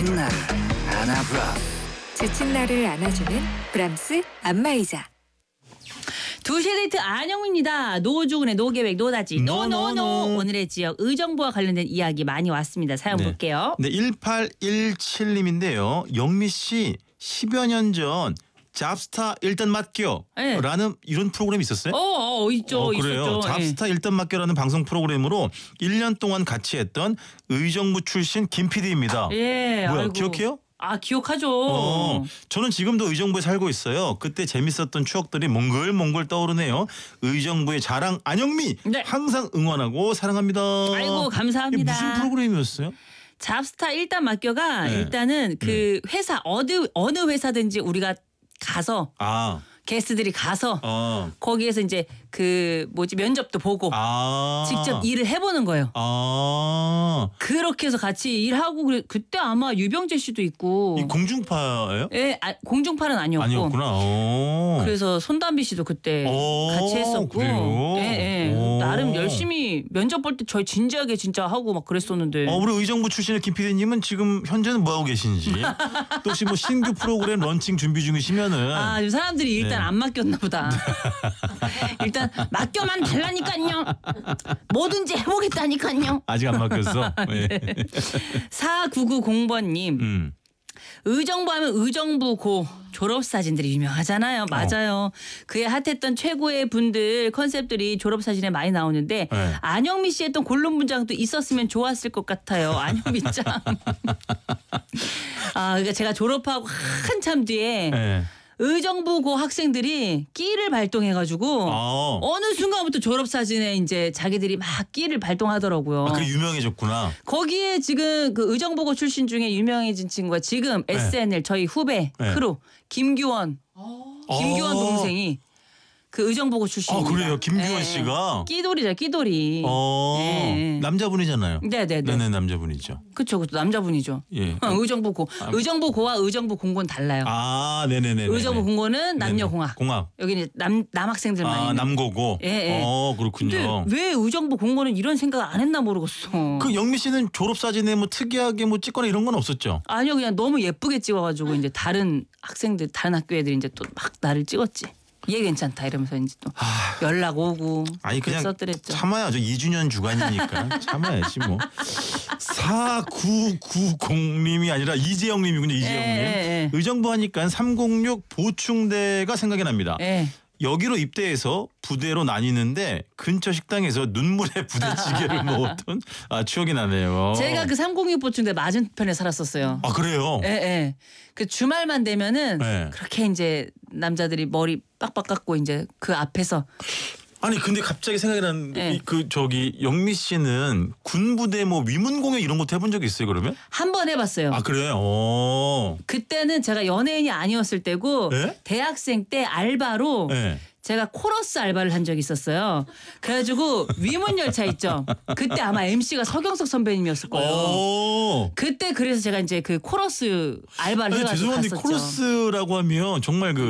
지친 나를 안아봐. 지친 나를 안아주는 브람스 안마의자. 2시에 데이트 안영입니다. 노조군의 노계획 노다지 노노노. 오늘의 지역 의정부와 관련된 이야기 많이 왔습니다. 사연 볼게요. 네, 1817님인데요. 영미 씨 10여 년 전 잡스타 일단 맡겨 라는 이런 프로그램이 있었어요? 있죠. 그래요. 있었죠. 잡스타 일단 맡겨라는 방송 프로그램으로 1년 동안 같이 했던 의정부 출신 김 PD입니다. 예. 뭐야, 아이고. 기억해요? 기억하죠. 저는 지금도 의정부에 살고 있어요. 그때 재밌었던 추억들이 몽글몽글 떠오르네요. 의정부의 자랑 안영미 네. 항상 응원하고 사랑합니다. 아이고 감사합니다. 이게 무슨 프로그램이었어요? 잡스타 일단 맡겨가 일단은 그 회사 어느 회사든지 우리가 가서 게스트들이 가서 거기에서 이제 그 면접도 보고 직접 일을 해보는 거예요. 그렇게 해서 같이 일하고 그때 아마 유병재 씨도 있고. 이 공중파예요? 예, 공중파는 아니었고. 아니었구나. 그래서 손담비 씨도 그때 같이 했었고. 그래요? 예. 나름 열심히 면접 볼 때 저희 진지하게 진짜 하고 막 그랬었는데. 우리 의정부 출신의 김 PD님은 지금 현재는 뭐 하고 계신지 또 혹시 뭐 신규 프로그램 런칭 준비 중이시면은 사람들이 일단 안 맡겼나 보다. 일단 맡겨만 달라니까요. 뭐든지 해보겠다니까요. 아직 안 맡겼어. 네. 4990번님. 의정부 하면 의정부 고 졸업사진들이 유명하잖아요. 맞아요. 그의 핫했던 최고의 분들 컨셉들이 졸업사진에 많이 나오는데 안영미 씨 했던 골룸 분장도 있었으면 좋았을 것 같아요. 안영미 짱. 그러니까 제가 졸업하고 한참 뒤에 의정부 고 학생들이 끼를 발동해가지고 어느 순간부터 졸업사진에 이제 자기들이 막 끼를 발동하더라고요. 그게 유명해졌구나. 거기에 지금 그 의정부고 출신 중에 유명해진 친구가 지금 SNL 저희 후배 크루 김규원 동생이 그 의정부고 출신입니다. 그래요? 김규원 씨가? 끼돌이죠, 끼돌이. 남자분이잖아요. 네네, 남자분이죠. 그쵸, 남자분이죠. 예. 의정부고. 의정부고와 의정부 공고는 달라요. 네네네. 의정부 공고는 남녀공학. 여기는 남학생들 많이. 남고고. 예. 그렇군요. 근데 왜 의정부 공고는 이런 생각 안 했나 모르겠어. 그 영미 씨는 졸업사진에 뭐 특이하게 뭐 찍거나 이런 건 없었죠? 아니요, 그냥 너무 예쁘게 찍어가지고 이제 다른 학생들, 다른 학교 애들이 이제 또 막 나를 찍었지. 얘 괜찮다 이러면서 이제 또 연락 오고. 그냥 썼더랬죠. 참아야죠. 2주년 주간이니까 참아야지 뭐. 4990님이 아니라 이재영님이군요. 이재영님. 의정부 하니까 306 보충대가 생각이 납니다. 여기로 입대해서 부대로 나뉘는데 근처 식당에서 눈물의 부대찌개를 먹었던 추억이 나네요. 제가 그 306 보충대 맞은편에 살았었어요. 그래요? 예. 그 주말만 되면은 그렇게 이제 남자들이 머리 빡빡 깎고 이제 그 앞에서. 아니 근데 갑자기 생각이 나는 영미 씨는 군부대 뭐 위문공연 이런 것도 해본 적이 있어요 그러면? 한 번 해봤어요. 그래요? 그때는 제가 연예인이 아니었을 때고 대학생 때 알바로 제가 코러스 알바를 한 적이 있었어요. 그래가지고 위문열차 있죠. 그때 아마 MC가 서경석 선배님이었을 거예요. 그때 그래서 제가 이제 그 코러스 알바를 해가지고 죄송한데 갔었죠. 코러스라고 하면 정말